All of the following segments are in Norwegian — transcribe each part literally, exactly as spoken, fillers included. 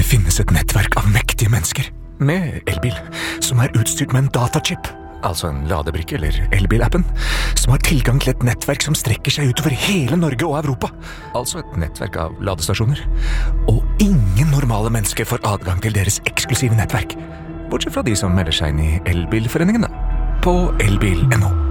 finnes et nettverk av mektige mennesker med elbil, som er utstyrt med en datachip, altså en ladebrikke eller elbilappen, som har tilgang til et nettverk som strekker seg utover hele Norge og Europa, altså et nettverk av ladestasjoner. Og ingen normale mennesker får adgang til deres eksklusive nettverk, bortsett fra de som melder seg inn i elbilforeningen da, på elbil punktum no.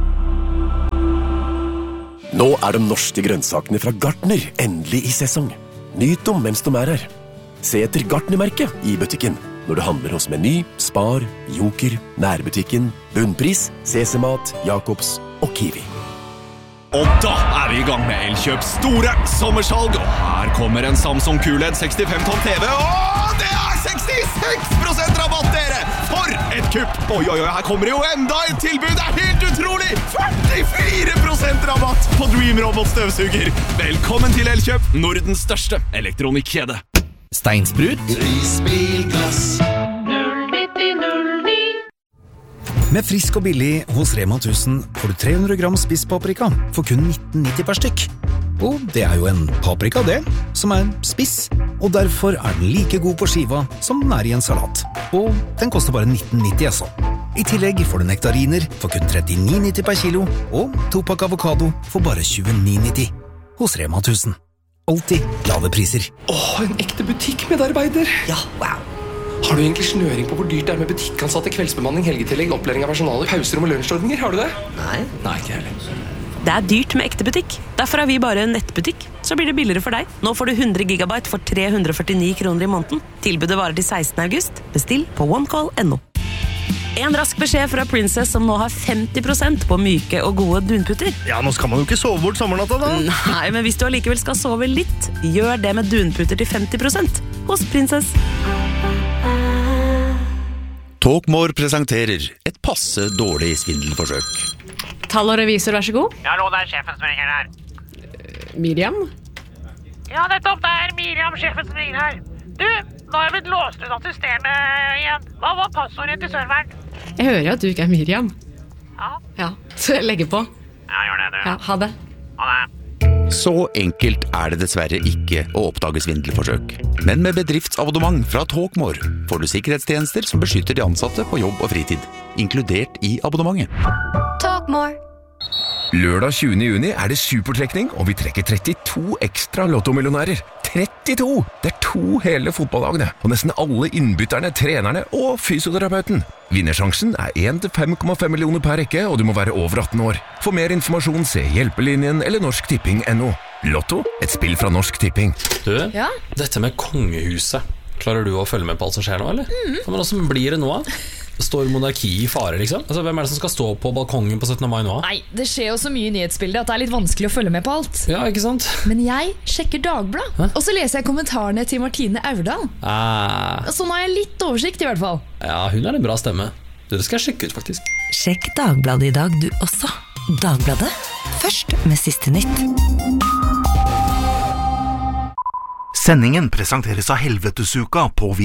Nå er de norske grønnsakene fra Gartner endelig i sesong. Nyt dem mens de er her. Se etter Gartner-merket i butikken når du handler hos Meny, Spar, Joker, Nærbutikken, Bunnpris, C C-mat, Jacobs og Kiwi. Og da er vi i gang med Elkjøps store sommersalg, og her kommer en Samsung Q L E D sekstifem tom T V, og det er sekstiseks prosent rabatt, dere! For et kupp! Oi, oi, oi, her kommer det jo enda et tilbud, det er helt utrolig! førtifire prosent rabatt på Dream Robot støvsuger! Velkommen til Elkjøp, Nordens største elektronikkjede. Steinsprut, Prisbilglass null nitti null ni. med frisk og billig hos Rema tusen får du tre hundre gram spiss paprika for kun nitten nitti per stykk. Og det er jo en paprika det, som er spiss, og derfor er den like god på skiva som den er i en salat. Og den koster bare nitten nitti altså. I tillegg får du nektariner for kun trettini nitti per kilo, og to pakk avokado for bare tjueni nitti hos Rema tusen. Alltid lave priser. Åh, en ekte butikkmedarbeider. Ja, wow. Har du egentlig snøring på hvor dyrt det er med butikkansatte, kveldsbemanning, helgetillegg, opplæring av personalet, pauser og lunsjordninger? Har du det? Nei. Nei, ikke heller. Det er dyrt med ekte butikk. Derfor er vi bare en nettbutikk. Så blir det billigere for deg. Nå får du hundre gigabyte for tre hundre og førtini kroner i måneden. Tilbudet varer til sekstende august. Bestill på onecall punktum no. En rask beskjed fra Princess som nå har femti prosent på myke og gode dunputter. Ja, nå skal man jo ikke sove bort sommernatta da. Nei, men hvis du allikevel skal sove litt, gjør det med dunputter til femti prosent hos Princess. Talkmore presenterer et passe dårlig svindelforsøk. Tall og revisor, vær så god. Ja, hallo, det er sjefen som ringer her. Miriam? Ja, nettopp, det er Miriam, sjefen som ringer her. Du, nå har jeg blitt låst ut av systemet igjen. Hva var passordet til serveren? Jeg hører jo at du ikke er Miriam. Ja. Ja, så jeg legger på. Ja, gjør det, du. Ja, ha det. Ha det. Så enkelt er det dessverre ikke å oppdage svindelforsøk. Men med bedriftsabonnement fra Talkmore får du sikkerhetstjenester som beskytter de ansatte på jobb og fritid, inkludert i abonnementet. Talkmore. Lørdag tjuende juni er det supertrekning, og vi trekker trettito ekstra lottomillionærer. trettito! Det er to hele fotballagene, og nesten alle innbytterne, trenerne og fysioterapeuten. Vinnersjansen er én til fem komma fem millioner per rekke, og du må være over atten år. For mer informasjon, se Hjelpelinjen eller Norsk Tipping punktum no. Lotto, et spill fra Norsk Tipping. Du, Ja? dette med kongehuset. Klarer du å følge med på alt som skjer nå, eller? Mm. Men hvordan blir det nå? Står monarki i fare, liksom? Altså, hvem er det som skal stå på balkongen på syttende mai nå? Nei, det skjer jo så mye i nyhetsbildet at det er litt vanskelig å følge med på alt. Ja, ikke sant? Men jeg sjekker Dagbladet, Hæ? og så leser jeg kommentarene til Martine Aurdal. Ah, Så nå har jeg litt oversikt i hvert fall. ja, hun er en bra stemme. Du, det skal jeg sjekke ut, faktisk. Sjekk Dagbladet i dag, du også. Dagbladet, først med siste nytt. Sendingen presenteres av Helvetesuka på